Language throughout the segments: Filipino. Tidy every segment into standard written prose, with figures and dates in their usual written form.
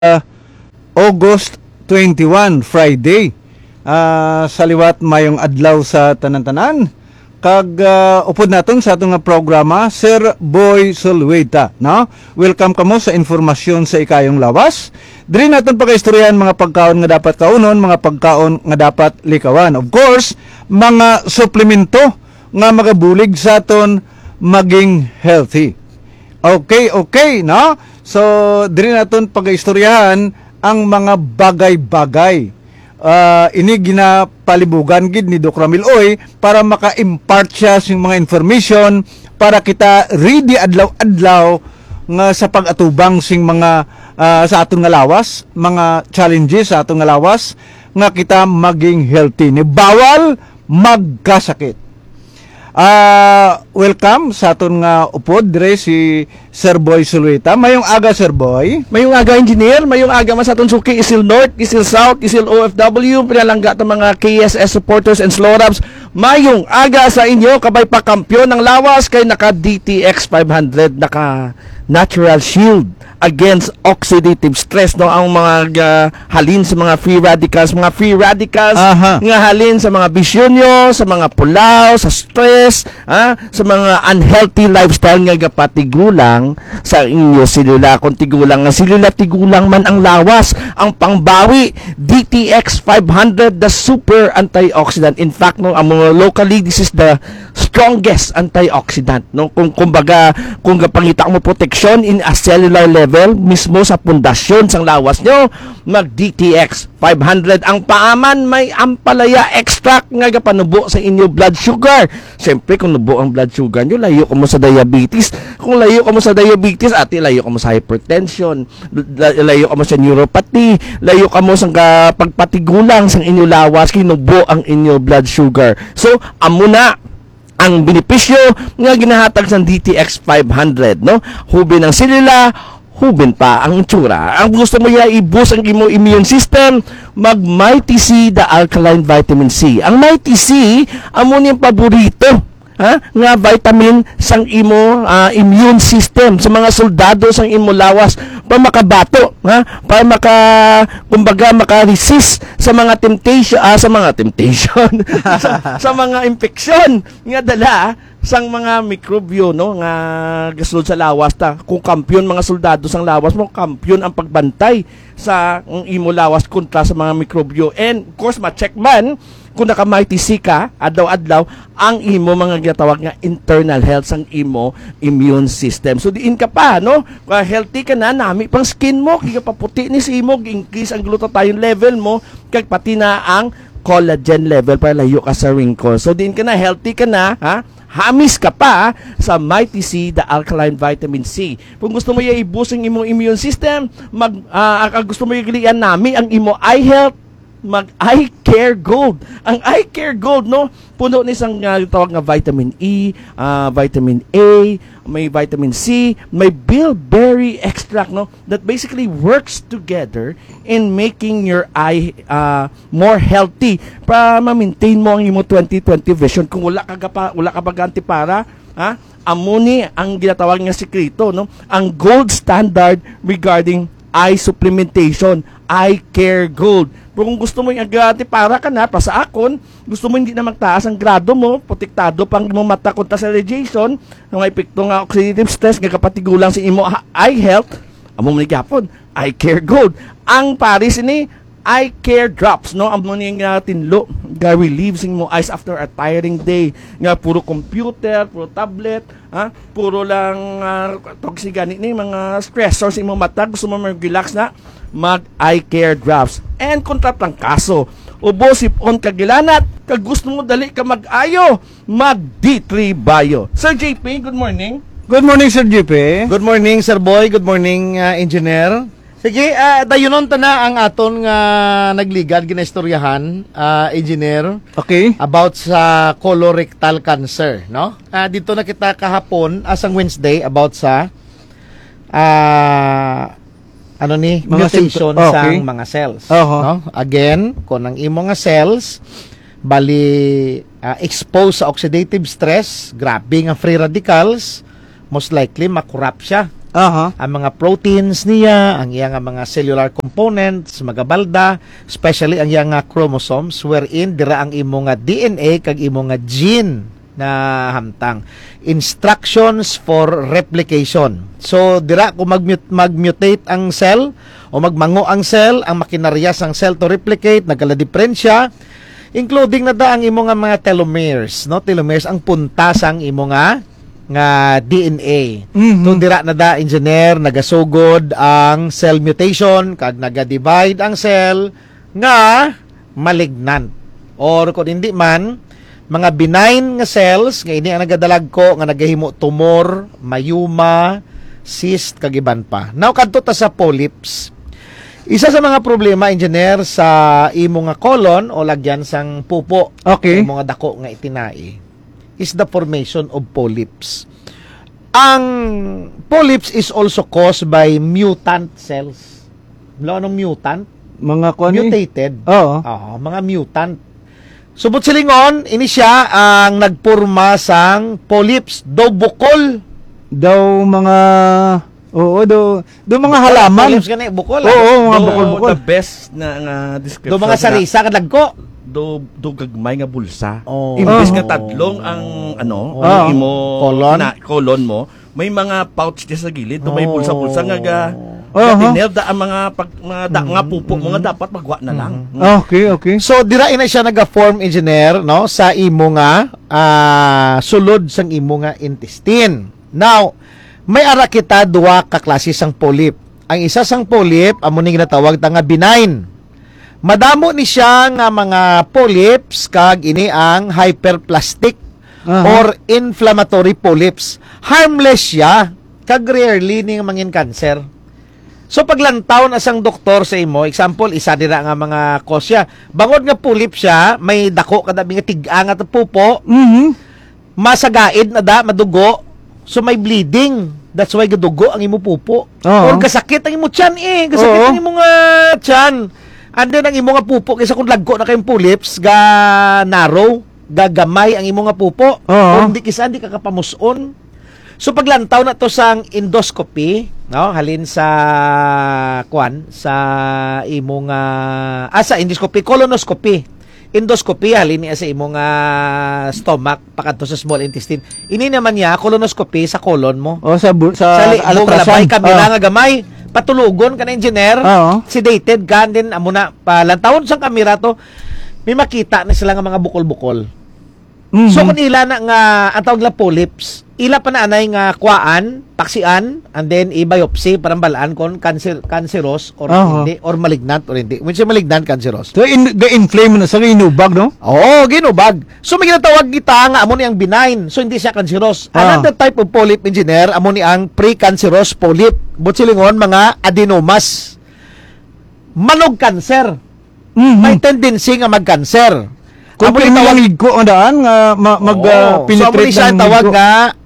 August 21, Friday. Sa liwat mayong adlaw sa tanan-tanan. Kag upod naton sa atong programa, Sir Boy Sulweta, no? Welcome kamo sa informasyon sa ikayong lawas. Diri naton pagaistoryahan mga pagkaon nga dapat kaunon, mga pagkaon nga dapat likawan. Of course, mga suplemento nga magabulig sa aton maging healthy. Okay, no? So, diri naton pagaistoryahan ang mga bagay-bagay. Ini ginapalibugan gid ni Doc Ramil Oy para maka-impart siya sing mga information para kita ready adlaw-adlaw nga sa pag-atubang sing mga sa aton nga lawas, mga challenges sa aton nga lawas nga kita maging healthy. Ni bawal magkasakit. Welcome sa aton nga upod dire si Sir Boy Sulweta. Mayong aga, Sir Boy. Mayong aga, engineer. Mayong aga man sa aton suki Isil North, Isil South, Isil OFW, pinalangga ta mga KSS supporters and Slorabs. Mayong aga sa inyo, kabay pa kampyon ng lawas kay naka DTX 500, naka Natural Shield against oxidative stress, no, ang mga halin sa mga free radicals nga halin sa mga bisyonyo, sa mga pulaw, sa stress, sa mga unhealthy lifestyle nga gapatigulang sa inyo silula. Kung tigulang nga silula, tigulang man ang lawas, ang pangbawi. DTX 500, the super antioxidant. In fact, no, ang mga locally, this is the strongest antioxidant, no. Kung gapangita mo protection in a cellular level mismo sa pundasyon sang lawas nyo, mag DTX 500. Ang paaman may ampalaya extract nga gapanubo sa inyo blood sugar. Siyempre, kung nubo ang blood sugar nyo, layo ka mo sa diabetes. Kung layo ka mo sa diabetes, layo ka mo sa hypertension, layo ka mo sa neuropathy, layo ka mo sa pagpatigulang sang inyo lawas, kinubo ang inyo blood sugar. So, amo na ang benepisyo nga ginahatag sa DTX 500, no? Hubin ang silila, hubin pa ang itsura. Ang gusto mo i-boost ang imo immune system, mag Mighty C, the alkaline vitamin C. Ang Mighty C, amo niyang paborito nga vitamin sang imo immune system sa mga soldado sang imo lawas para makabato, para maka-resist sa mga temptation sa mga infeksyon nga dala sang mga mikrobyo, no, nga gasulod sa lawas ta. Kung kampiyon mga soldado sang lawas mo, kampiyon ang pagbantay sa imo lawas kontra sa mga mikrobyo. And of course, ma-check man kung naka-Mighty C ka adlaw-adlaw ang imo mga ginatawag nga internal health sang imo immune system. So diin ka pa, no? Kung healthy ka na, nami pang skin mo, kiga paputi ni si imo, increase ang glutathione level mo, kag pati na ang collagen level para layo ka sa wrinkles. So diin ka na, healthy ka na, hamis ka pa sa Mighty C, the alkaline vitamin C. Kung gusto mo i-boost ang imong immune system, gusto mo i-gilian nami ang imo eye health, mag Eye Care Gold. Ang Eye Care Gold, no, puno ni isang tawag nga vitamin E, vitamin A, may vitamin C, may bilberry extract, no, that basically works together in making your eye more healthy para ma-maintain mo ang imo 20/20 vision. Kung wala ka baganti para, amuni ang ginatawag nga sekreto, no, ang gold standard regarding eye supplementation, Eye Care Gold. Pero kung gusto mo yung agati para ka na, pa sa akon, gusto mo hindi na magtaas ang grado mo, protektado pang mo mata kontra sa radiation, ng epekto nga oxidative stress, nga kapatigulang sa imo eye health, amo mo gapon, Eye Care Gold. Ang paris ini, Eye Care Drops, no? Amo ni nga tinlo, nga relieves mo eyes after a tiring day, nga puro computer, puro tablet, puro lang toxic ganit ni mga stressors sa imo mata, gusto mo mag-relax na, mag Eye Care Drops. And kontra lang kaso, ubo sipon kagilanat, kag gusto mo dali ka mag-ayo, mag D3 Bio. Sir JP, good morning. Good morning, Sir JP. Good morning, Sir Boy. Good morning, Engineer. Sige, dayunon ta na ang aton nga nagligad ginaistoryahan, Engineer. Okay. About sa colorectal cancer, no? Dito na kita kahapon asang Wednesday about sa mutation sa mga cells, no? Again, kung ang imo nga cells bali exposed sa oxidative stress, grabe nga free radicals, most likely makurap siya Aha. Ang mga proteins niya, ang iyang mga cellular components, magabalda, especially ang iyang chromosomes, wherein dira ang imo nga DNA kag imo nga gene na hamtang. Instructions for replication. So, dira kung mag-mutate ang cell o magmango ang cell, ang makinarya sang cell to replicate, nagkala-diferensya, including na da ang imo nga mga telomeres, no? Telomeres ang punta sang imo nga DNA. Mhm. So dira na da engineer nagasugod ang cell mutation kag naga-divide ang cell nga malignant or kung hindi man mga benign nga cells nga ini ang nagadalag ko nga nagahimo tumor, myoma, cyst kag iban pa. Now kadto ta sa polyps. Isa sa mga problema engineer sa imo nga colon o lagyan sang pupo, Okay. imo nga dako nga itinai is the formation of polyps. Ang polyps is also caused by mutant cells. Anong mutant? Mga kuan ni. Mutated. Oo. Mga mutant. Subot silingon, ini siya ang nagpurma sang polyps do bukol. Daw mga do mga halaman. Polyps gani bukol. Oo, mga Do bukol-bukol. the best na description. Do mga sarisa kadagko. Do gagmay nga bulsa. Oh. Imbes Oh. nga tadlong ang Oh. ang imo Colon. colon mo, may mga pouch di sa gilid, do may bulsa-bulsa nga Oh. da ang mga pupo mo nga dapat magwa na lang. Okay, okay. So dira ina siya naga-form engineer no sa imo nga sulod sang imo nga intestine. Now, may ara kita duwa ka klase sang polyp. Ang isa sang polyp amo ni ginatawag ta nga benign. Madamo ni siya nga mga polyps kag ini ang hyperplastic Aha. or inflammatory polyps. Harmless siya kag rarely ni mangin cancer. So paglantaw na sang doktor sa imo, example, isa dira nga mga kosya. Bangod nga polyp siya, may dako kada nga tig-ang at pupo, Mhm. masagaid na da, madugo, so may bleeding. That's why gadugo ang imo pupo. Oo. Or kasakit ang imo tiyan kasakit Oo. ang imo nga tiyan. And then ang imo nga pupo, kaysa kung lagko na kayong polyps, ga narrow, gagamay ang imo nga pupo. Oo. Or hindi kisa, hindi kakapamuson. So paglantaw na to sang endoscopy, no, halin sa sa imo nga sa endoscopy, colonoscopy. Endoscopy halin niya sa imo nga stomach pakadto sa small intestine. Ini naman niya colonoscopy sa colon mo. O sa Sa libog labay ultrasound. kabila nga gamay, patulugon ka na engineer, Oo. sedated ka din amo na palantawon sang kamera to. May makita na sila nga mga bukol-bukol. Mhm. So kung ila na nga ang tawag na polyps, ila pa na anay nga kuaan, paksian, and then i-biopsy para balaan kung cancerous or Aha. hindi, or malignant or hindi. When siya malignant, cancerous. So ga-inflame na sa inubag, no? Oo, ginubag. So may ginatawag kita nga amo ni ang benign. So hindi siya cancerous. Another type of polyp engineer amo ni ang precancerous polyp. Butsilingon mga adenomas. Manog cancer. Mhm. May tendency nga mag-cancer. Kung Amo ni tawag pinawag ko ang daan nga so, amo ni siya penetrate ng tawag higko. nga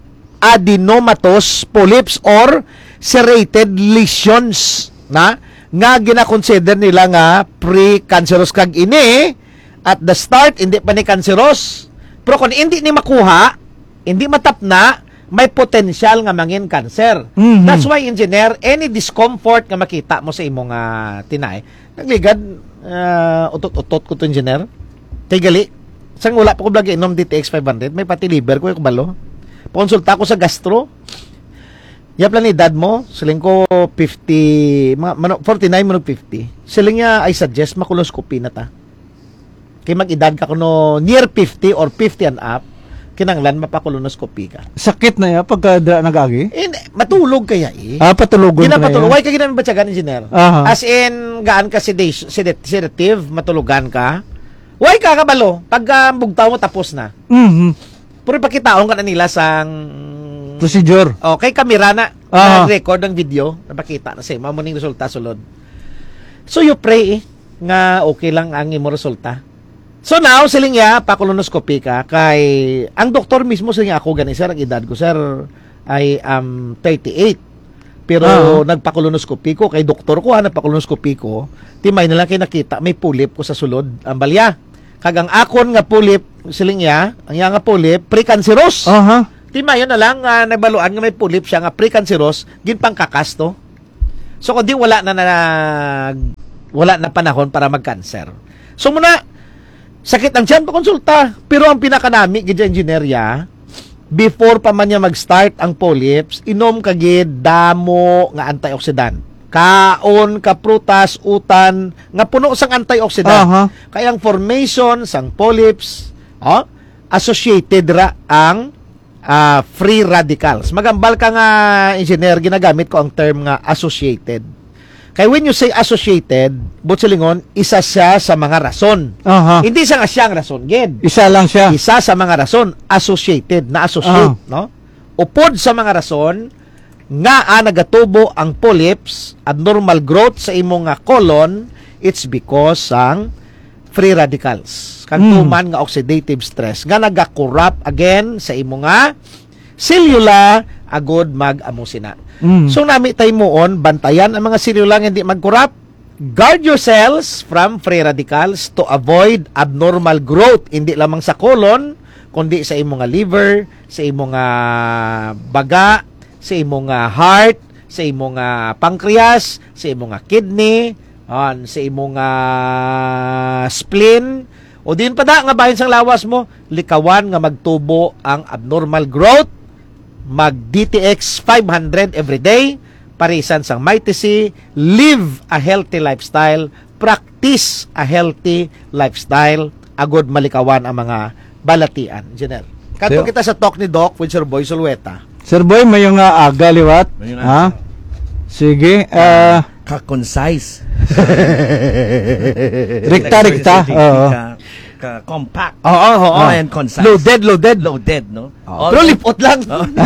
adenomatous polyps or serrated lesions na nga gina-consider nila nga pre-cancerous kag ini at the start hindi pa ni cancerous pero kung hindi ni makuha hindi matapna may potential nga mangin cancer. Mhm. That's why engineer any discomfort nga makita mo sa imong tinay nagligad utot-utot ko to engineer tigali sang wala pa ko vlog inom DTX 500 may pati liver ko yung balo konsulta ko sa gastro. Yap lang edad mo, siling ko 50, 49 manog 50. Siling niya, I suggest makuloscopy na ta. Kaya mag-edad ka kuno near 50 or 50 and up, kinanglan mapakulunoscopy ka. Sakit na ya pagka nag-agi? Matulog kaya Patulugon ka na Ginapatulog. yan. Why ka ginamit batyagan, engineer? Aha. As in, gaan ka sedative, matulugan ka. Why ka kabalo? Pag bugtaw mo, tapos na. Mhm. Pero ipakitaon ka na nila sang Procedure. okay, kamera na record ng video, napakita na sa imo mo ning resulta sulod. So you pray nga okay lang ang imo resulta. So now siling ya pa colonoscopy ka kay ang doktor mismo siling ako gani sir ang edad ko sir I am 38. Pero nagpa-colonoscopy ko kay doktor ko nagpa-colonoscopy ko, timay na lang kay nakita may polyp ko sa sulod ang balya. Kag ang akon nga polyp siling ya, ang nga polyp precancerous. Aha. Timayon na lang nabaluan nga may pulip siya nga precancerous gin pangkakasto. So kundi wala na panahon para magkanser. So muna sakit ang tiyan pakonsulta, pero ang pinakanami gid engineerya before pa man niya mag-start ang polyps, inom kagid damo nga antioxidant. Kaon ka prutas, utan nga puno sang antioxidant. Kaya ang formation sang polyps, associated ra ang free radicals. Magambal ka nga engineer, ginagamit ko ang term nga associated. Kaya when you say associated, Butselingon, isa siya sa mga rason. Hindi siya nga siyang rason, gid. Isa lang siya. Isa sa mga rason, associated, na associate, no? Upod sa mga rason, nga nagatubo ang polyps, abnormal growth sa imong nga colon, it's because sang free radicals. Kang tuman nga oxidative stress, nga nagakorrupt again sa imong nga cellula, agod mag-amusina. So nami tay moon, bantayan ang mga cellula nga hindi mag-corrupt. Guard your cells from free radicals to avoid abnormal growth, hindi lamang sa colon, kundi sa imong nga liver, sa imong nga baga, sa imong nga heart, sa imong nga pancreas, sa imong nga kidney, sa imong nga spleen, o din pa nga bahin sang lawas mo, likawan nga magtubo ang abnormal growth, mag DTX 500 every day, parisan sang Mytesi, live a healthy lifestyle, practice a healthy lifestyle, agod malikawan ang mga balatian. Engineer, kanto kita sa talk ni Doc with Sir Boy Zulueta. Sir Boy, may yung aga liwat. Sige. Ka-concise. Rikta. Compact. And concise. Loaded, no? Pero lipot lang.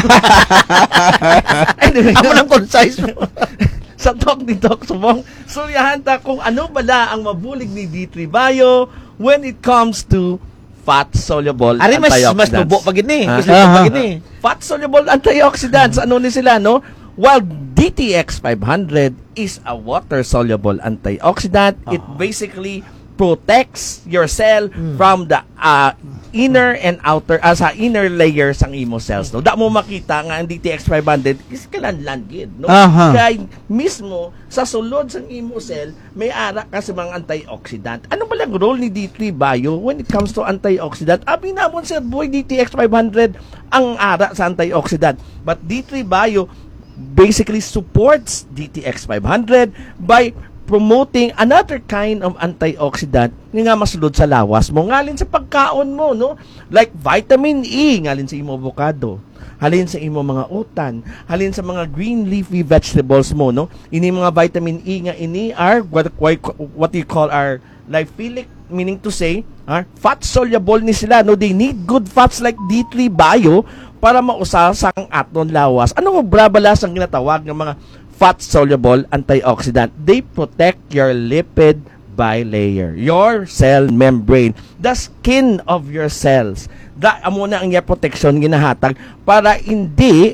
Anyway, ako ng concise mo. Sa talk ni Doc Subong, suryahan ta kung ano bala ang mabulig ni D3 Bio when it comes to fat-soluble antioxidants. Mas tubo pa gini. Fat-soluble antioxidants, ano ni sila, no? While DTX 500 is a water-soluble antioxidant, it basically protects your cell from the inner and outer sa inner layer sang imo cells, no. Da mo makita nga ang DTX 500 is kalanlan gid, no. Kaya mismo sa sulod sang imo cell may ara ka sa mga antioxidant. Ano ba lang role ni D3 Bio when it comes to antioxidant? Abi namon Sir Boy, DTX 500 ang ara sa antioxidant, but D3 Bio basically supports DTX 500 by promoting another kind of antioxidant nga masulod sa lawas mo, ngalin sa pagkaon mo, no? Like vitamin E, ngalin sa imo avocado, halin sa imo mga utan, halin sa mga green leafy vegetables mo, no? Ini mga vitamin E nga ini are what you call our lipophilic, meaning to say, fat soluble ni sila, no? They need good fats like D3 Bio para mausal sa aton lawas. Ano nga brabalas ang ginatawag ng mga fat-soluble antioxidant? They protect your lipid bilayer, your cell membrane, the skin of your cells. Amo na ang protection ginahatag para hindi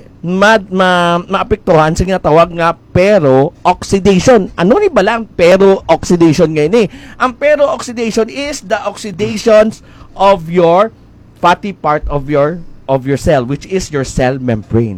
maapektuhan sa ginatawag nga pero-oxidation. Ano ni ba lang pero-oxidation ngayon eh? Ang pero-oxidation is the oxidations of your fatty part of your cell, which is your cell membrane.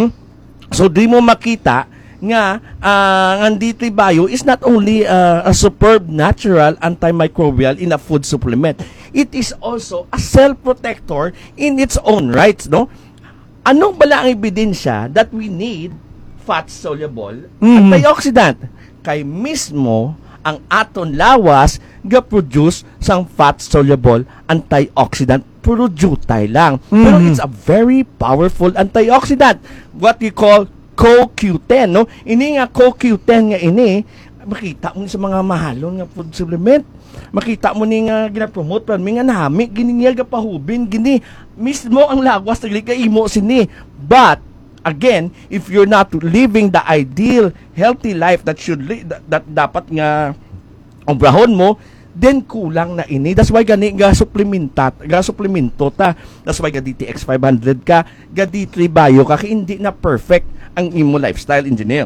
So, di mo makita nga ang D3 Bio is not only a superb natural antimicrobial in a food supplement, it is also a cell protector in its own rights, no? Anong bala ang ebidensya that we need fat-soluble antioxidant? Kay mismo ang aton lawas ga-produce sang fat-soluble antioxidant, puro jutay lang. Pero it's a very powerful antioxidant, what we call CoQ10, no? Ini nga CoQ10 nga ini, makita mo sa mga mahalon nga food supplement. Makita mo ni nga gina-promote pa mi nga nami gini niya pahubin gini mismo ang lawas tagli ka imo sini. But again, if you're not living the ideal healthy life that that dapat nga obrahon mo, then kulang na ini. That's why gani ga supplemento ta. That's why ga DTX 500 ka, ga D3 Bio ka, hindi na perfect ang imo lifestyle, engineer.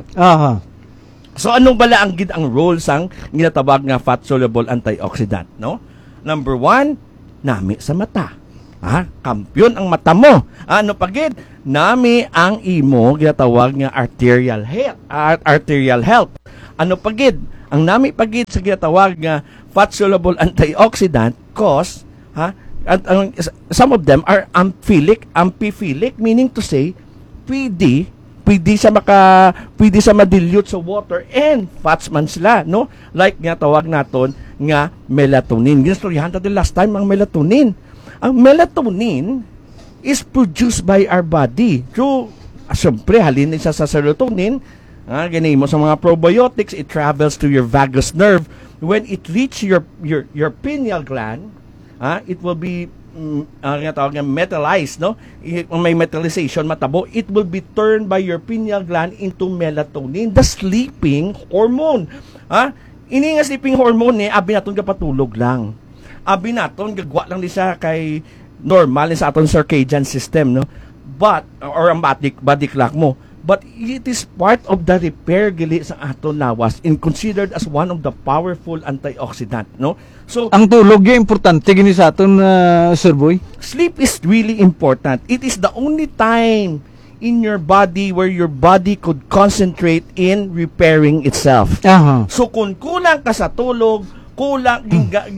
So anong bala ang role sang ginatabag nga fat soluble antioxidant, no? Number 1, nami sa mata. Kampiyon ang mata mo. Ano pagid? Nami ang imo ginatawag nga arterial health. Ano pagid? Ang nami pagid sa ginatawag nga fat-soluble antioxidant cause at some of them are amphiphilic, meaning to say pwede sa madilute sa water and fats man sila, no? Like nga tawag naton nga melatonin. Ginastoryahan natin last time ang melatonin. Ang melatonin is produced by our body through, siyempre, halin isa sa serotonin. Ganyan mo sa mga probiotics, it travels to your vagus nerve. When it reach your pineal gland, it will be metallized, no? May metallization, matabo, it will be turned by your pineal gland into melatonin, the sleeping hormone. Ini nga sleeping hormone abi naton kapatulog lang. Abi naton gagwa lang di siya kay normal sa aton circadian system, no? But or ang body clock mo. But it is part of the repair gili sa aton lawas and considered as one of the powerful antioxidant, no? So Ang tulog yung importante gini sa aton, Sir Boy. sleep is really important. It is the only time in your body where your body could concentrate in repairing itself. Aha. So kung kulang ka sa tulog, kulang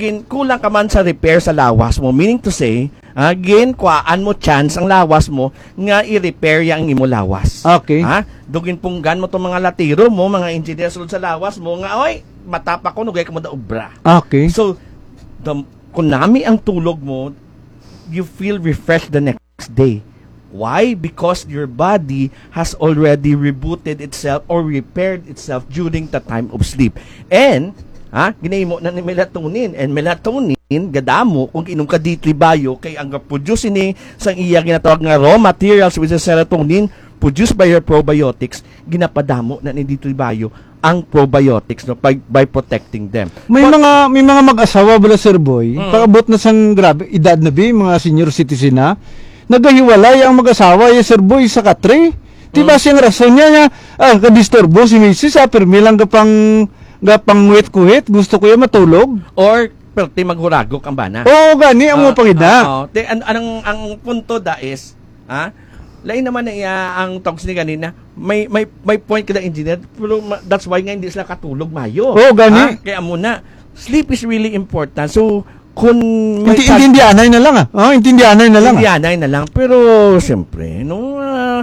ka man sa repair sa lawas mo, meaning to say, kuhaan mo chance ang lawas mo nga i-repair yang imo lawas. Okay. Dugin punggan mo tong mga latiro mo, mga engineer sulod sa lawas mo nga oy, matapa ko nugay ka mo da obra. Okay. So kung nami ang tulog mo, you feel refreshed the next day. Why? Because your body has already rebooted itself or repaired itself during the time of sleep. And ginahimo na ni melatonin, and melatonin gadamo kung inom ka D3 bio kay ang produce ni sang iya ginatawag nga raw materials which is serotonin produced by your probiotics, ginapadamo na ni D3 bio ang probiotics, no, by protecting them. May mga mag-asawa bala, Sir Boy, paabot na sang grabe edad na mga senior citizen na, nagahiwalay ang mag-asawa yung Sir Boy sa katre. Diba siyang rason niya kadisturbo si Mrs. Permi lang gapang wet-kuhit, gusto ko yung matulog. Or perti maghuragok ang bana. Oo, gani ang mga pangida. Ang punto da is, lain naman na ang talks ni kanina, may point kada engineer, pero that's why nga hindi sila katulog mayo. Oo, gani. Kaya muna, sleep is really important. So, kung Intindihanay na lang Intindihanay na lang. Intindihanay na lang. Pero, siyempre, no,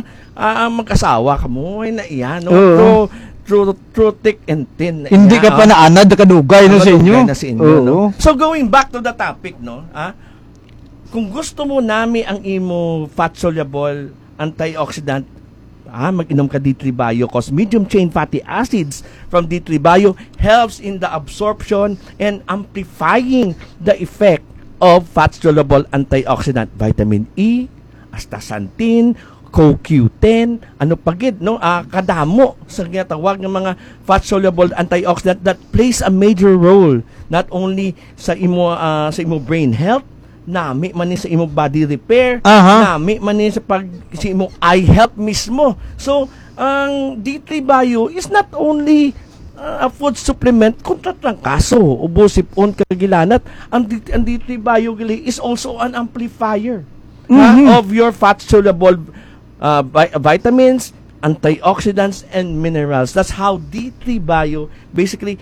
mag-asawa ka mo, ay naiya, no? True thick and thin. Hindi ka pa naanad, kadugay na sa inyo. No? So, going back to the topic, no, kung gusto mo nami ang imo fat-soluble antioxidant, mag-inom ka D3 Bio cause medium chain fatty acids from D3 Bio helps in the absorption and amplifying the effect of fat-soluble antioxidant, vitamin E, astaxanthin, CoQ10, ano pagid, no? Kadamo sa ginatawag ng mga fat-soluble antioxidant that plays a major role not only sa imo brain health, nami man ni sa imo body repair, nami man ni sa imo eye health mismo. So, ang D3 Bio is not only a food supplement kontra trangkaso, ubo-sipon kagilanat. Ang D3 Bio is also an amplifier of your fat-soluble vitamins, antioxidants, and minerals. That's how D3 Bio basically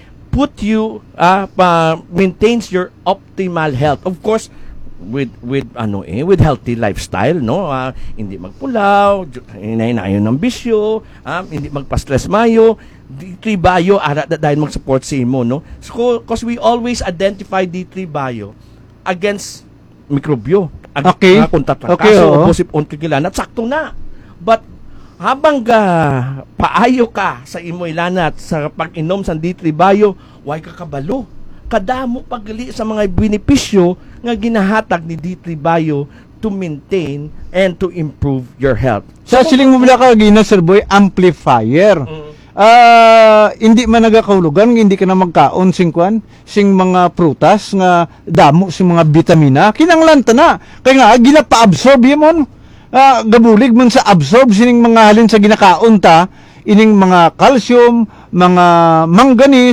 maintains your optimal health. Of course, with healthy lifestyle, no? Hindi magpulaw, inayon ng bisyo, hindi magpa-stress mayo. D3 Bio ara dahil mag-support sa imo, no? So, because we always identify D3 Bio against mikrobyo. Okay. Posip-on kagilanat, sakto na. But habang paayo ka sa imo ilanat sa pag-inom sa D3 Bio, why ka kabalo? Kadamo pagali sa mga benepisyo nga ginahatag ni D3 Bio to maintain and to improve your health. Sa siling mo bila ka gina, Sir Boy, amplifier. Hindi man nagakaulugan, hindi ka na magkaon sing mga prutas nga damo sing mga vitamina, kinanglan ta na. Kaya nga ginapa-absorb yun. Gabulig man sa absorb sining mga halin sa ginakaon ta, ining mga calcium, mga manganese,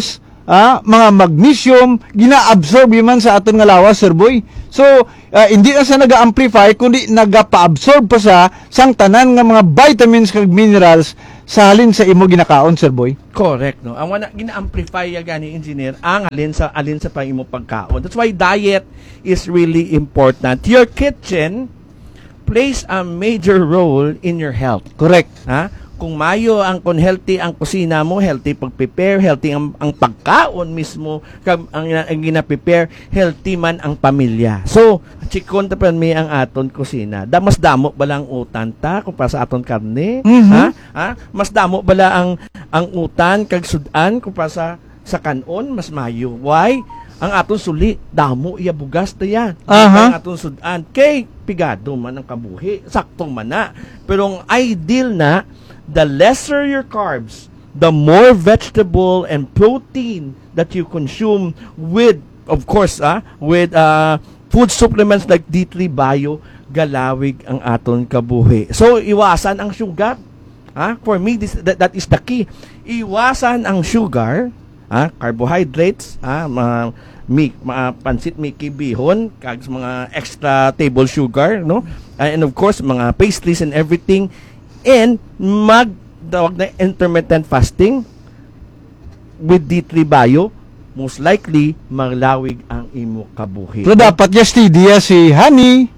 mga magnesium gina-absorb man sa aton nga lawas, Sir Boy. So hindi na sa naga-amplify kundi naga-pa-absorb pa sa sang tanan nga mga vitamins kag minerals sa halin sa imo ginakaon, Sir Boy. Correct, no? Ang wana gina-amplify ya gani engineer ang alin sa pa imo pagkaon. That's why diet is really important. Your kitchen plays a major role in your health. Correct. Ha? Kung mayo kung healthy ang kusina mo, healthy pag-prepare, healthy ang pagkaon mismo, ang gina-prepare, healthy man ang pamilya. So, chikon ta pa mi ang aton kusina. Mas damo bala ang utan ta kung para sa aton karne? Ha? Mas damo bala ang utan kag sudan kung para sa kanon, mas mayo. Why? Ang aton suli, damo iya bugas ta yan. Ang aton sudan, kay pigado man ang kabuhi, saktong man na. Pero ang ideal na, the lesser your carbs, the more vegetable and protein that you consume with, of course, with food supplements like D3 Bio, galawig ang aton kabuhi. So, iwasan ang sugar. For me, that is the key. Iwasan ang sugar, carbohydrates, mga pansit Mickey bihon, kag mga extra table sugar, no? And of course, mga pastries and everything. And magdawag na intermittent fasting with D3 Bio, most likely maglawig ang imo kabuhi. So dapat just si Honey,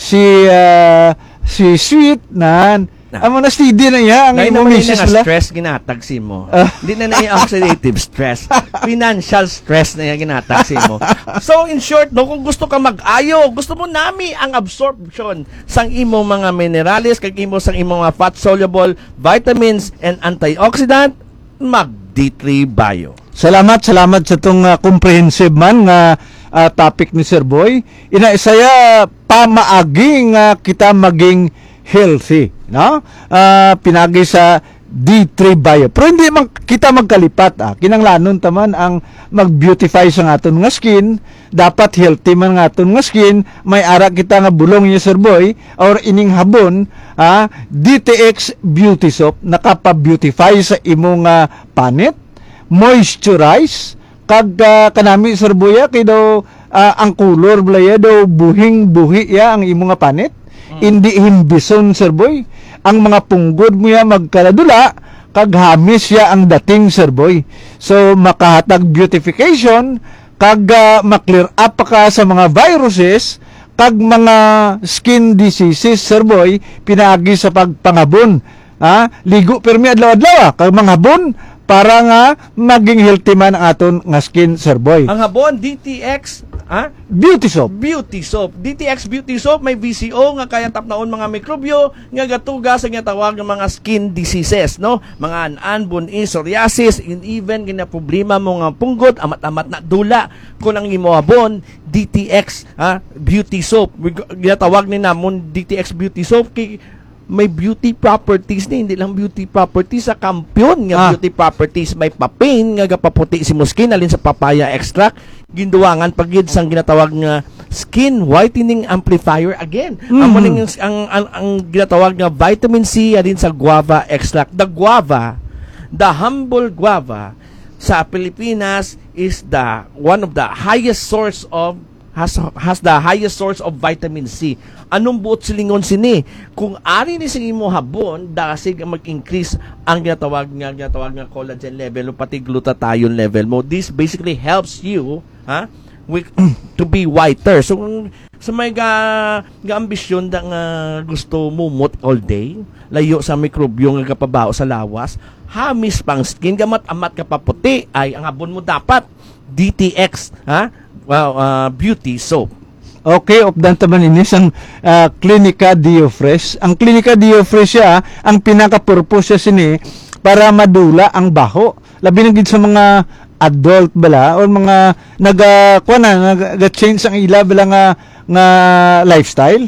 si Sweet na amo na steady na iya ang imo misis la. Stress ginatagsi mo. Hindi na iya oxidative stress. Financial stress na iya ginatagsi mo. So in short, no, kung gusto ka mag-ayo, gusto mo nami ang absorption sang imo mga minerales, kag imo sang imo mga fat soluble vitamins and antioxidant, mag D3 Bio. Salamat sa tong comprehensive man nga topic ni Sir Boy. Inaisaya pamaagi nga kita maging healthy, no? Pinagi sa D3 Bio. Pero hindi kita magkalipat, kinanglanon taman ang mag-beautify sa aton nga skin. Dapat healthy man nga aton nga skin. May ara kita nga bulong ni Sir Boy or ining habon, DTX Beauty Soap nakapa-beautify sa imong panit, moisturize kag kanami Sir Boy kay daw ang color blaya daw buhing-buhi ya ang imong nga panit. Hindi himbison, Sir Boy. Ang mga punggod mo ya magkaladula, kag hamis ya ang dating, Sir Boy. So, makahatag beautification, kag maklear up pa ka sa mga viruses, kag mga skin diseases, Sir Boy, pinagi sa pagpangabon. Ligo permi adlaw-adlaw, kag mangabon, para nga maging healthy man ang aton nga skin, Sir Boy. Ang habon, DTX, Beauty Soap. Beauty Soap. DTX Beauty Soap may VCO nga kaya tapnaon mga mikrobyo nga gatuga sa nga tawag ng mga skin diseases, no? Mga anan, bunis, psoriasis, and even gina problema mo nga punggot, amat-amat na dula kun ang imo habon, DTX Beauty Soap. Ginatawag ni namon DTX Beauty Soap kay may beauty properties ni, hindi lang beauty properties sa kampiyon nga beauty properties, may papain nga gapaputi si mo skin alin sa papaya extract, ginduwangan pagid sang ginatawag nga skin whitening amplifier again. Ang ginatawag nga vitamin C alin sa guava extract. The humble guava sa Pilipinas is one of the highest source of has the highest source of vitamin C. Anong buot silingon sini? Kung ari ni sing imo habon, dasig mag-increase ang ginatawag nga collagen level o pati glutathione level mo. This basically helps you to be whiter. So sa may ambisyon da nga gusto mumot all day, layo sa mikrobyo nga kapabao sa lawas, hamis pang skin, gamat-amat ka paputi, ay ang habon mo dapat DTX, Beauty Soap. Okay, opdan taman ini sang Clinica Diofresh. Ang Clinica Diofresh ang pinaka-purpose siya sini para madula ang baho. Labi na gid sa mga adult bala o mga nag-change ang ila bala nga lifestyle.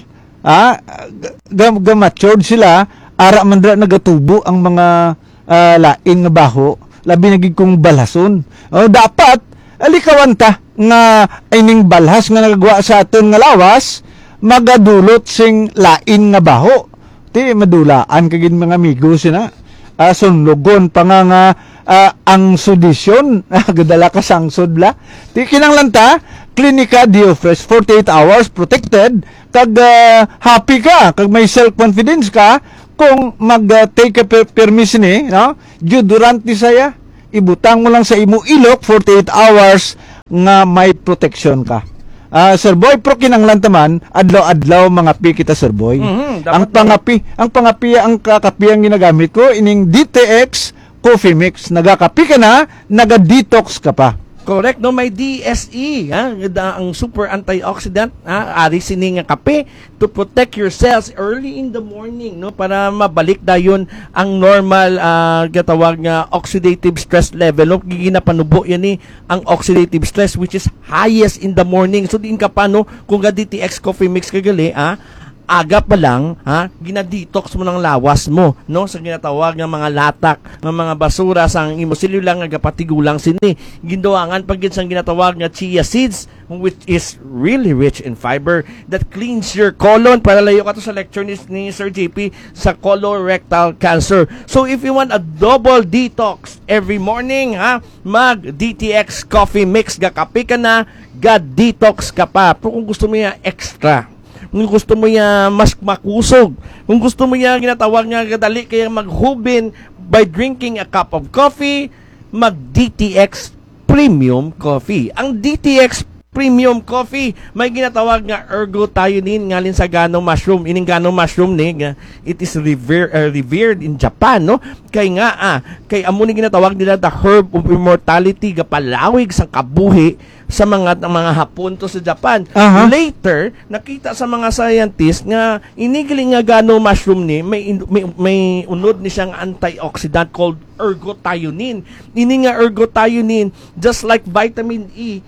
Matured sila, ara man dra nagatubo ang mga lain nga baho. Labi na gid kung balhason. Dapat alikawan ta nga ining balhas nga nagagawa sa aton nga lawas magadulot sing lain nga baho. Ti madulaan kagid mga amigo sina. Sunlogon pa nga ang sudisyon, gadala ka sangsod bla. Ti kinanglan ta, Klinika DioFresh 48 hours protected kag happy ka, kag may self-confidence ka kung mag-take a permission no? Durant ni saya, ibutang mo lang sa imo ilok 48 hours nga may protection ka. Sir Boy, pro kinanglan taman, adlaw-adlaw mga pi kita, Sir Boy. Ang pangapi ang kakapi ang ginagamit ko ining DTX Coffee Mix. Nagakapi ka na, naga-detox ka pa. Correct, no? May DSE, ang super antioxidant, ari sini nga kape to protect your cells early in the morning, no? Para mabalik dayon ang normal gatawag nga oxidative stress level, no? Giginapanubo yan ang oxidative stress which is highest in the morning. So diin ka pa, no? Kung ga DTX coffee mix kagali, aga pa lang, ginadetox mo ng lawas mo, no? Sa ginatawag ng mga latak, ng mga basura sang imo silulang nga patigulang sini. Ginduangan pag sang ginatawag nga chia seeds, which is really rich in fiber that cleans your colon. Para layo ka to sa lecture ni Sir JP sa colorectal cancer. So if you want a double detox every morning, mag DTX coffee mix, gakape ka na, detox ka pa. Pero kung gusto mo yung extra, kung gusto mo niya mas makusog, kung gusto mo niya ginatawag niya kadali kaya maghubin by drinking a cup of coffee, mag DTX Premium Coffee. Ang DTX Premium Coffee may ginatawag nga ergothioneine ngalin sa gano mushroom. Ining gano mushroom it is revered in Japan, no? Kay nga kay amo ni ginatawag nila the herb of immortality, gapalawig sang kabuhi sa mga hapon to sa Japan. Later nakita sa mga scientists nga inigiling nga gano mushroom ni may unod ni siyang antioxidant called ergothioneine. Ini nga ergothioneine, just like vitamin E,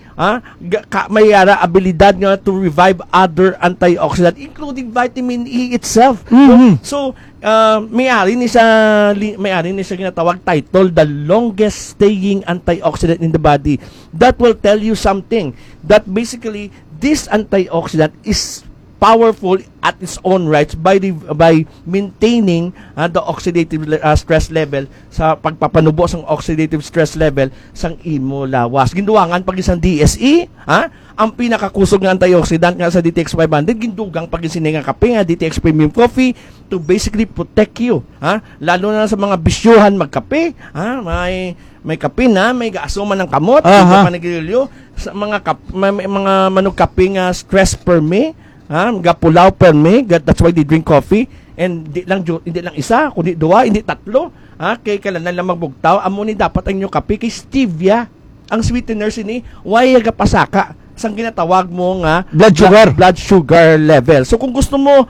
may abilidad nga to revive other antioxidant including vitamin E itself. So may-ari ni siya ginatawag title, the longest staying antioxidant in the body. That will tell you something, that basically this antioxidant is powerful at its own rights by maintaining the oxidative stress level, sa pagpapanubo sang oxidative stress level sang imo lawas. Ginduangan pag isang DSE, ang pinakakusog nga antioxidant nga sa DTX 500, gindugang pag isini nga kape nga DTX Premium Coffee to basically protect you, lalo na sa mga bisyuhan magkape, may kape na may gaasuman ng kamot, panagilyo sa mga manok kape nga stress per me, gapulaw per me, that's why they drink coffee. And hindi lang isa, kundi dua, hindi tatlo. Kay kailangan lang magbugtaw, amo ni dapat ang inyo kape kay stevia. Ang sweetener sini, why gapasaka sang ginatawag mo nga blood sugar level. So kung gusto mo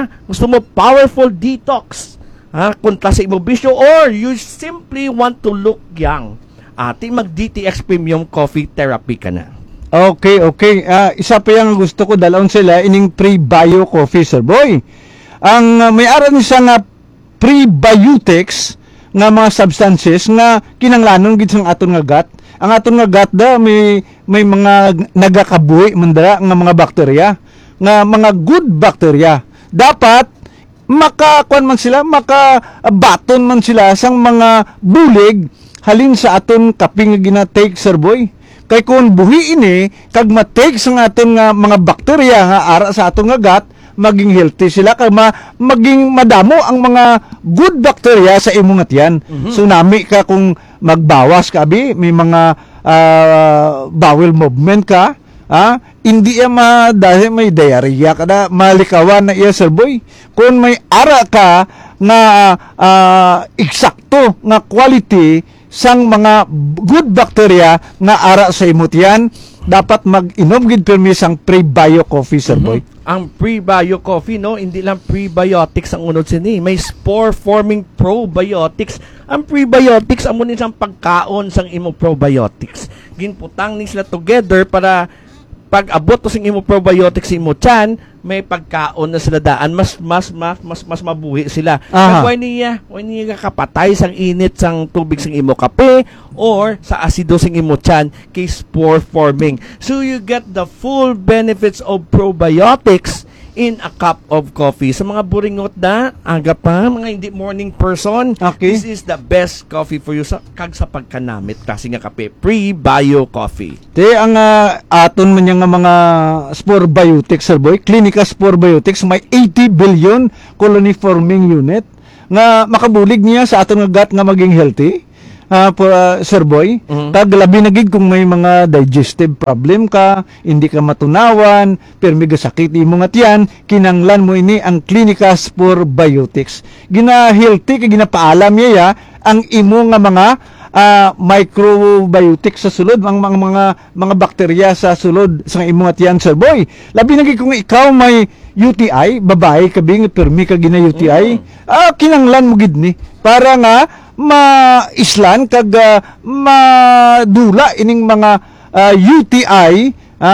powerful detox, kontra sa imo bisyo, or you simply want to look young, mag DTX Premium Coffee Therapy ka na. Okay. Isa pa yung gusto ko dalawon sila ining pre-bio coffee, Sir Boy. Ang may aral ni siya nga prebiotics nga mga substances nga kinanglanon gid sang aton nga gut. Ang aton nga gut may mga nagakabuhi mandara nga mga bakterya, nga mga good bacteria. Dapat makakuan man sila, makabaton man sila sang mga bulig halin sa aton kaping nga gina-take, Sir Boy. Kay kung buhi ini kag ma-take sa aton nga mga bakterya nga ara sa aton nga gut, maging healthy sila kay maging madamo ang mga good bacteria sa imong tiyan. So nami ka kung magbawas ka may mga bowel movement ka, hindi dahil may diarrhea ka na, malikawan na iya, Sir Boy. Kung may ara ka na eksakto nga quality sang mga good bacteria nga ara sa imot yan, dapat mag-inom gid permi sang pre-bio coffee, Sir Boy. Ang pre-bio coffee, no, hindi lang prebiotics ang unod sini, may spore-forming probiotics. Ang prebiotics amo ni sang pagkaon sang imo probiotics. Ginputang ni sila together para pag abot to sing imo probiotics sa imo tiyan, may pagkaon na sila daan, mas mabuhi sila. Why niya kapatay sang init sang tubig sang imo kape or sa asido sang imo tiyan kay spore forming. So you get the full benefits of probiotics in a cup of coffee. Sa mga buringot na, aga pa, mga hindi morning person, Okay. this is the best coffee for you kag sa pagkanamit. Kasi nga kape, pre-bio coffee. Te ang aton man nga mga spore biotics, sir boy, Clinica Spore Biotics may 80 billion colony forming unit nga makabulig niya sa aton nga gut nga maging healthy. Sir boy, tag labi na gid kung may mga digestive problem ka, hindi ka matunawan, pero may gasakit imo nga tiyan, kinanglan mo ini ang Clinica Spore Biotics. Gina healthy kay ginapaalam niya ang imo nga mga microbiotics sa sulod, ang mga bakterya sa sulod sa imo nga tiyan, sir boy. Labi na gid kung ikaw may UTI, babae kabing permi ka gina UTI, kinanglan mo gid ni para nga ma-islan kag madula ining mga UTI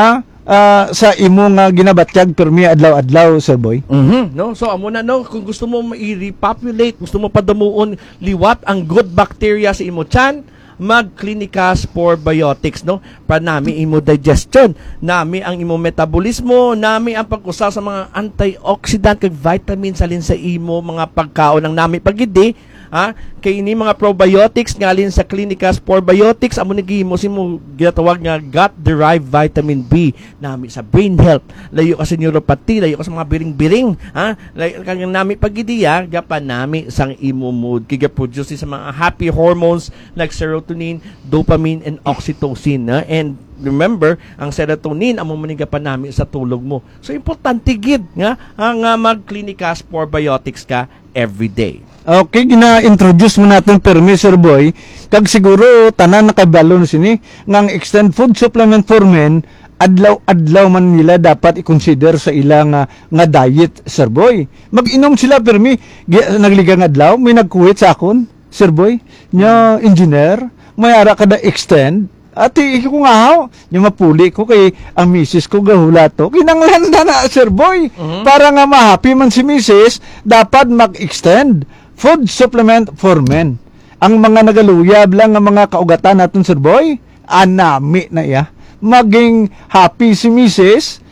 sa imo nga ginabatyag permi adlaw-adlaw, sir boy. No? So, amo na, no? Kung gusto mo i-repopulate, gusto mo padamuon liwat ang good bacteria sa imo tiyan, mag-Clinica Spore Biotics, no? Para nami imo digestion, nami ang imo metabolismo, nami ang pag-usa sa mga antioxidant kag vitamins salin sa imo mga pagkaon ng nami pagidi. Kay ini mga probiotics ngalin sa Clinica Spore Biotics amo nagihimo simo ginatawag nga gut derived vitamin B nami sa brain health, layo ka sa neuropathy, layo ka sa mga biring-biring, layo ka nami pagidiya gapan nami sang imo mood kiga produce sa mga happy hormones like serotonin, dopamine and oxytocin, and remember, ang serotonin amo manigapan nami sa tulog mo. So importante gid nga ang mag-Clinica Spore Biotics ka every day. Okay, gina-introduce mo natin permi, sir boy, kag siguro tanan nakabalo na sini nga ang extend food supplement for men adlaw-adlaw man nila dapat i-consider sa ilang nga diet, sir boy. Mag-inom sila permi, nagligang adlaw may nagkuwit sa akon, sir boy, nya engineer, may ara kada extend. Ati ko nga haw, yung mapuli ko kay ang misis ko gahula to. Kinanglan na sir boy. Para nga ma-happy man si misis, dapat mag-extend food supplement for men. Ang mga nagaluyab lang ang mga kaugatan natin, sir boy, anami na iya. Maging happy si misis,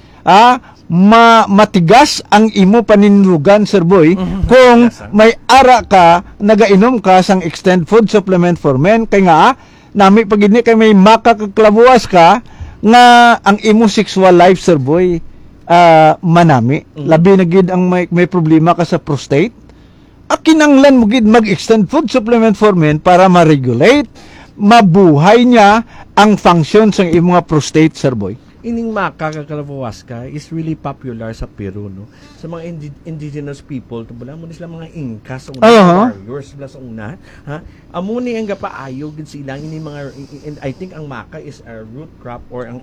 matigas ang imo paninlugan, sir boy, kung may ara ka, nagainom ka sang extend food supplement for men, kay nga, nami pagini kay may makakaklabuas ka, nga ang imo sexual life, sir boy, manami. Labi na gid ang may problema ka sa prostate, kinanglan mo gid mag-extend food supplement for men para ma-regulate, mabuhay niya ang function sa imo nga prostate, sir boy. Ining makakakalabawas is really popular sa Peru, no? Sa mga indigenous people, tubula mo sila mga Incas sa una, warriors sila sa una, amo ni ang gapaayo gid sila ini mga I think ang maka is a root crop or ang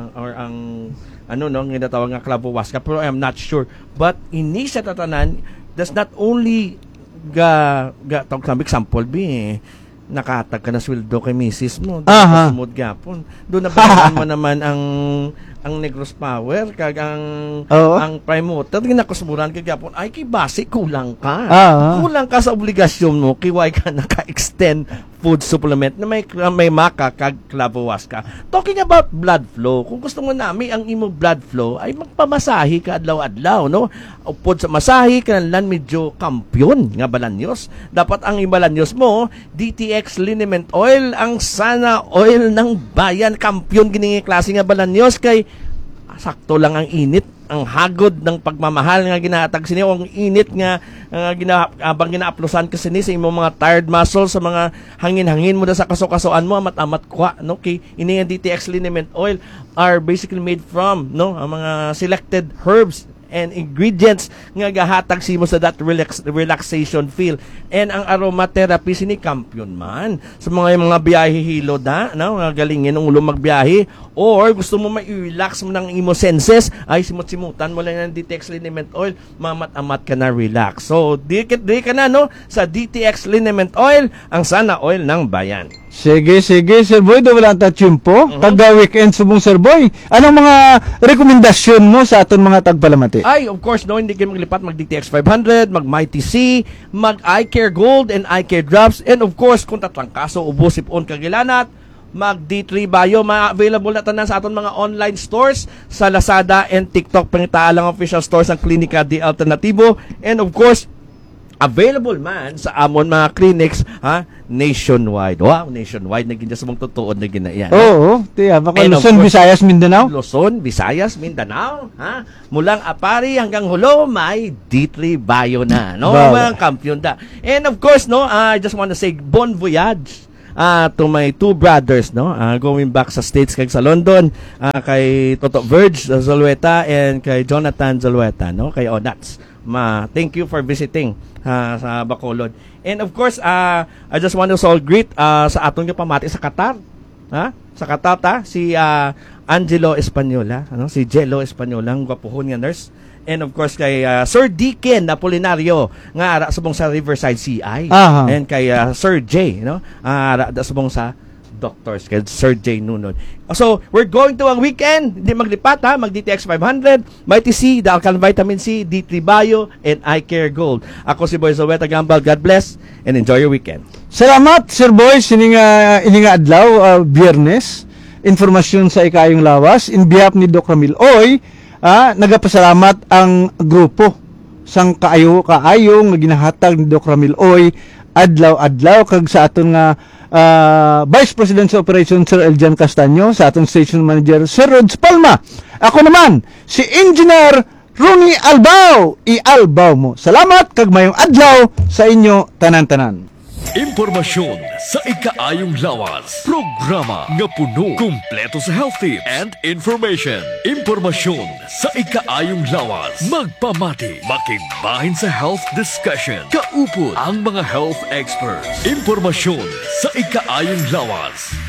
ano no nga tawag nga kalabawas pero I am not sure, but ini sa tatanan does not only tawag sa example nakatag ka na sweldo kay misis mo, doon sumod gapon. Doon nabayaran mo naman ang Negros Power kag ang prime motor ginakusmuran kay gapon ay kay base kulang ka. Kulang ka sa obligasyon mo kay why ka naka-extend food supplement na may maka kag klabawas ka. Talking about blood flow, kung gusto mo nami ang imo blood flow ay magpamasahi ka adlaw-adlaw, no? Upod sa masahi kanlan medyo kampyon nga balanyos. Dapat ang ibalanyos mo DTX liniment oil, ang sana oil ng bayan, kampyon gini klase nga balanyos kay sakto lang ang init, ang hagod ng pagmamahal nga ginahatag sini o ang init nga abang ginaaplosan ka sini sa imong mga tired muscles, sa mga hangin-hangin mo sa kaso-kasoan mo amat-amat kwa, no? Kay ini nga DTX liniment oil are basically made from ang mga selected herbs and ingredients nga gahatag simo sa that relaxation feel. And ang aromatherapy sini kampiyon man sa mga biyahe hilod nga galingin ang ulo magbiyahe or gusto mo ma-relax mo ng imo senses ay simut-simutan mo lang ng DTX liniment oil, mamat-amat ka na relax. So di ka na sa DTX liniment oil, ang sana oil ng bayan. Sige, Sir Boy, wala ta tiyempo. Taga weekend subong, Sir Boy. Anong mga rekomendasyon mo sa aton mga tagpalamati? Ay, of course, hindi kayo maglipat, mag DTX 500, mag Mighty C, mag iCare Gold and iCare Drops, and of course, kung tatlangkaso, ubos, ipon, kagilanat, mag D3 Bio. Ma-available na tanan sa aton mga online stores sa Lazada and TikTok. Pangitaalang official stores ng Klinika di Alternativo. And of course, available man sa amon mga clinics nationwide. Wow, nationwide na ginja sa mong tutuod na ginaiyan. Oo, tiya. Baka And of Luzon, course, Visayas, Mindanao. Luzon, Visayas, Mindanao, mulang Apari hanggang Hulo, may D3 Bio na, no? Wow. Mga kampiyon da. And of course, no, I just want to say bon voyage to my two brothers, no? Going back sa States kag sa London, kay Toto Verge Zulueta and kay Jonathan Zulueta, no? Kay Onats. Thank you for visiting sa Bacolod. And of course, I just want to greet sa atong yung pamati sa Qatar. Sa Qatar si Angelo Española, si Jello Española, ang gwapuhon nga nurse. And of course kay Sir Deacon Apolinario nga ara subong sa Riverside CI. Aha. And kay Sir J, ara subong sa doctors kay Sir J Nunod. So, we're going to ang weekend. Hindi maglipat mag-DTX 500, Mighty C, the Alkaline Vitamin C, D3 Bio, and I Care Gold. Ako si Boy Zoweta Gambal. God bless and enjoy your weekend. Salamat, Sir Boy. Ininga adlaw, Biyernes. Informasyon sa ikayong lawas. In behalf ni Doc Ramil Oy, nagapasalamat ang grupo sang kaayo-kaayo nga ginahatag ni Doc Ramil Oy adlaw-adlaw kag sa aton nga Vice President sa Operation Sir Eljan Castaño, sa aton Station Manager Sir Rods Palma. Ako naman si Engineer Ronnie Albao. I-albaw mo. Salamat kag mayong adlaw sa inyo tanan-tanan. Impormasyon sa ikaayong lawas. Programa nga puno, kumpleto sa health tips and information. Impormasyon sa ikaayong lawas. Magpamati, makigbahin sa health discussion. Kaupod ang mga health experts. Impormasyon sa ikaayong lawas.